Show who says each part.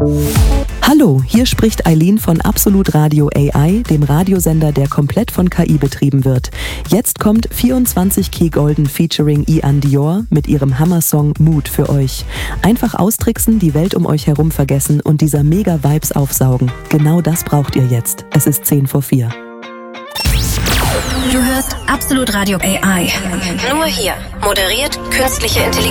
Speaker 1: Hallo, hier spricht Eileen von Absolut Radio AI, dem Radiosender, der komplett von KI betrieben wird. Jetzt kommt 24 Key Golden featuring Ian Dior mit ihrem Hammer-Song Mood für euch. Einfach austricksen, die Welt um euch herum vergessen und dieser Mega-Vibes aufsaugen. Genau das braucht ihr jetzt. Es ist 4:10.
Speaker 2: Du hörst Absolut Radio AI. Nur hier. Moderiert künstliche Intelligenz.